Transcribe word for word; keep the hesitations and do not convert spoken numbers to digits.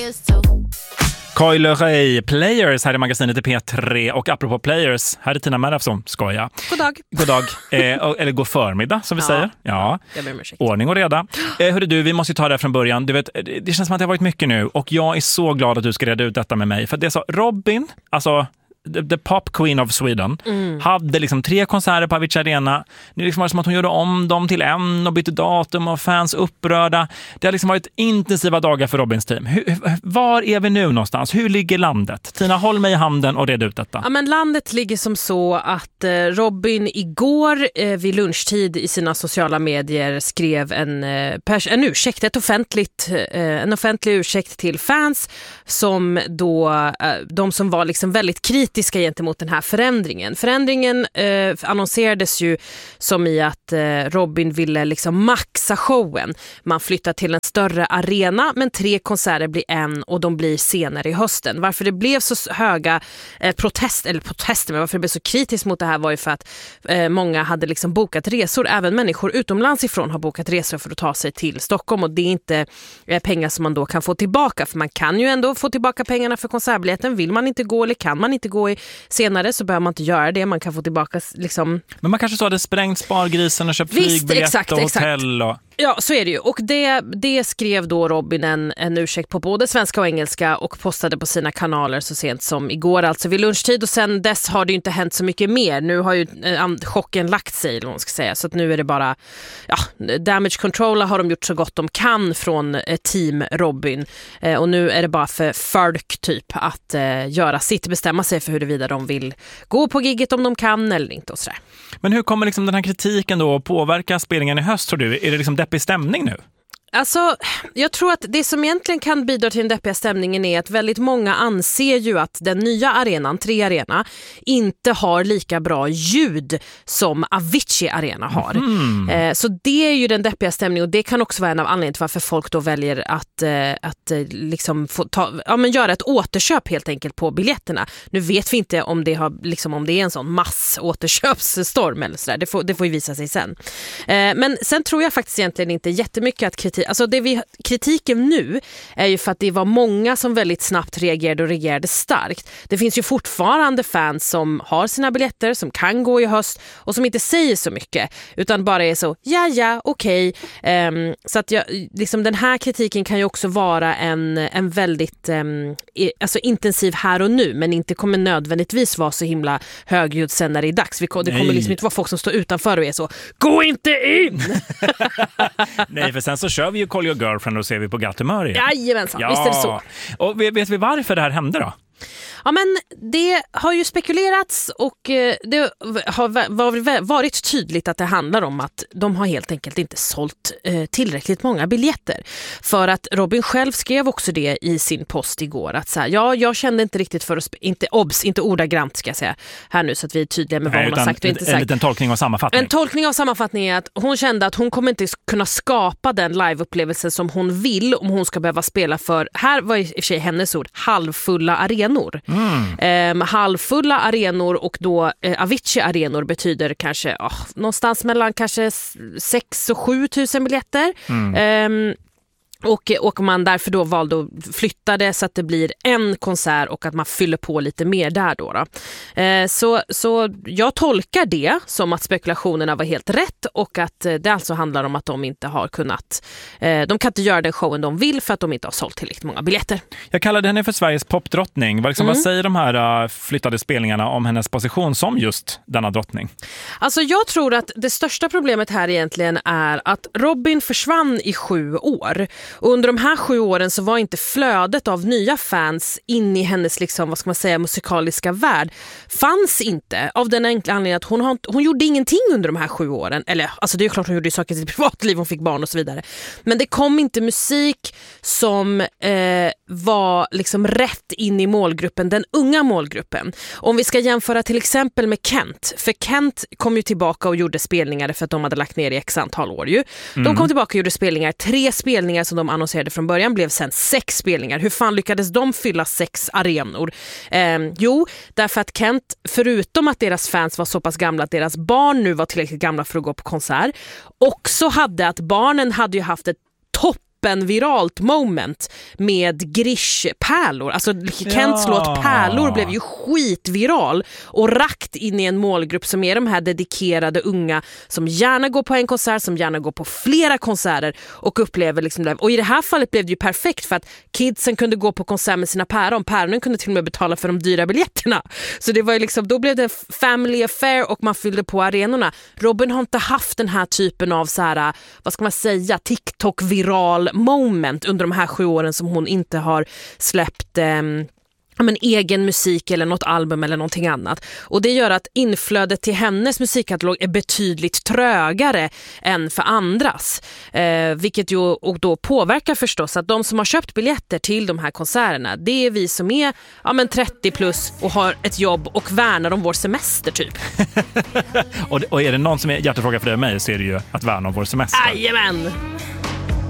Coi Leray, Players här i magasinet i P tre, och apropå Players, här är Tina Märafsson, skoja. God dag. God dag, eh, eller god förmiddag som vi ja. säger. Ja, jag ber om ursäkt. Ordning och reda. Eh, hörru du, vi måste ju ta det från början. Du vet, det känns som att det har varit mycket nu, och jag är så glad att du ska reda ut detta med mig. För det är så, Robin, alltså the, the pop queen of Sweden, mm. hade liksom tre konserter på Avicii Arena. Det liksom var som att hon gjorde om dem till en och bytte datum, och fans upprörda. Det har liksom varit intensiva dagar för Robins team. Hur, var är vi nu någonstans? Hur ligger landet? Tina, håll mig i handen och red ut detta. Ja, men landet ligger som så att eh, Robin igår eh, vid lunchtid i sina sociala medier skrev en, eh, pers- en ursäkt, ett offentligt, eh, en offentlig ursäkt till fans som då, eh, de som var liksom väldigt kritiska gentemot den här förändringen. Förändringen eh, annonserades ju som i att eh, Robin ville liksom maxa showen. Man flyttar till en större arena, men tre konserter blir en, och de blir senare i hösten. Varför det blev så höga eh, protest, eller protester, men varför det blev så kritiskt mot det här var ju för att eh, många hade liksom bokat resor. Även människor utomlands ifrån har bokat resor för att ta sig till Stockholm, och det är inte eh, pengar som man då kan få tillbaka, för man kan ju ändå få tillbaka pengarna för konsertbiljetten. Vill man inte gå eller kan man inte gå i senare så behöver man inte göra det. Man kan få tillbaka liksom... Men man kanske så hade sprängt spargrisen och köpt Visst, flygbiljett exakt, och exakt. hotell och... Ja, så är det ju. Och det, det skrev då Robin en, en ursäkt på både svenska och engelska och postade på sina kanaler så sent som igår, alltså vid lunchtid. Och sen dess har det ju inte hänt så mycket mer. Nu har ju eh, chocken lagt sig, eller vad man ska säga. Så att nu är det bara, ja, damage control har de gjort så gott de kan från eh, team Robin. Eh, och nu är det bara för folk typ att eh, göra sitt, bestämma sig för huruvida de vill gå på gigget om de kan eller inte och sådär. Men hur kommer liksom den här kritiken då påverka spelningen i höst, tror du? Är det liksom deppig stämning nu? Alltså, jag tror att det som egentligen kan bidra till den deppiga stämningen är att väldigt många anser ju att den nya arenan, tre arena, inte har lika bra ljud som Avicii Arena har. Mm. Eh, så det är ju den deppiga stämningen, och det kan också vara en av anledningarna till varför folk då väljer att, eh, att eh, liksom få ta, ja, men göra ett återköp helt enkelt på biljetterna. Nu vet vi inte om det, har, liksom, om det är en sån massåterköpsstorm eller sådär. Det får, det får ju visa sig sen. Eh, men sen tror jag faktiskt egentligen inte jättemycket att kritik, alltså det vi, kritiken nu är ju för att det var många som väldigt snabbt reagerade och reagerade starkt. Det finns ju fortfarande fans som har sina biljetter, som kan gå i höst och som inte säger så mycket, utan bara är så, ja ja, okej. Okay. Um, så att jag, liksom den här kritiken kan ju också vara en, en väldigt um, i, alltså intensiv här och nu, men inte kommer nödvändigtvis vara så himla högljudd sen när det är dags. Vi, det kommer Nej. liksom inte vara folk som står utanför och är så, gå inte in! Nej, för sen så kör vi ju Call Your Girlfriend och ser vi på glatt humör igen. Jajamensan, ja. Visst är det så. Och vet vi varför det här hände då? Ja, men det har ju spekulerats, och det har varit tydligt att det handlar om att de har helt enkelt inte sålt tillräckligt många biljetter. För att Robin själv skrev också det i sin post igår, att så här, ja, jag kände inte riktigt för att, sp- inte obs, inte ordagrant ska jag säga här nu så att vi är tydliga med vad Nej, hon har sagt och inte sagt. En liten tolkning av sammanfattning. En tolkning av sammanfattning är att hon kände att hon kommer inte kunna skapa den liveupplevelse som hon vill om hon ska behöva spela för, här var i och för sig hennes ord, halvfulla arenor. Mm. Eh, halvfulla arenor, och då eh, Avicii arenor betyder kanske oh, någonstans mellan kanske sex och sju tusen biljetter. Mm. Eh, Och, och man därför då valde att flytta det så att det blir en konsert och att man fyller på lite mer där då. då. Eh, så, så jag tolkar det som att spekulationerna var helt rätt, och att det alltså handlar om att de inte har kunnat, eh, de kan inte göra den showen de vill för att de inte har sålt tillräckligt många biljetter. Jag kallade henne för Sveriges popdrottning. Vad, liksom, mm. vad säger de här uh, flyttade spelningarna om hennes position som just denna drottning? Alltså jag tror att det största problemet här egentligen är att Robin försvann i sju år. Och under de här sju åren så var inte flödet av nya fans in i hennes liksom, vad ska man säga, musikaliska värld fanns inte, av den enkla anledningen att hon, har, hon gjorde ingenting under de här sju åren. Eller alltså det är ju klart hon gjorde saker i sitt privatliv, hon fick barn och så vidare. Men det kom inte musik som eh, var liksom rätt in i målgruppen, den unga målgruppen. Om vi ska jämföra till exempel med Kent, för Kent kom ju tillbaka och gjorde spelningar för att de hade lagt ner i x antal år ju. De kom tillbaka och gjorde spelningar, tre spelningar som de annonserade från början blev sen sex spelningar. Hur fan lyckades de fylla sex arenor? Eh, jo, därför att Kent, förutom att deras fans var så pass gamla att deras barn nu var tillräckligt gamla för att gå på konsert, också hade att barnen hade ju haft ett topp toppen-viralt moment med Grish-pärlor. Alltså Kents Ja. låt Pärlor blev ju skitviral och rakt in i en målgrupp som är de här dedikerade unga som gärna går på en konsert, som gärna går på flera konserter och upplever liksom det. Och i det här fallet blev det ju perfekt för att kidsen kunde gå på konsert med sina päron. Päronen kunde till och med betala för de dyra biljetterna. Så det var ju liksom, då blev det family affair och man fyllde på arenorna. Robyn har inte haft den här typen av så här, vad ska man säga, TikTok-viral moment under de här sju åren som hon inte har släppt eh, men egen musik eller något album eller någonting annat. Och det gör att inflödet till hennes musikkatalog är betydligt trögare än för andras. Eh, vilket ju och då påverkar förstås att de som har köpt biljetter till de här konserterna, det är vi som är ja, men trettio plus och har ett jobb och värnar om vår semester typ. och, och är det någon som är hjärtefråga för dig och mig så är det ju att värna om vår semester. Jajamän!